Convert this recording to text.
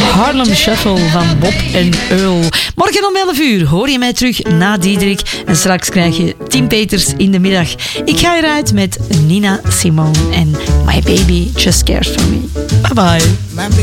Harlem Shuffle van Bob en Earl. Morgen om 11 uur hoor je mij terug na Diederik. En straks krijg je Tim Peters in de middag. Ik ga eruit met Nina Simone en My Baby Just Cares For Me. Bye bye.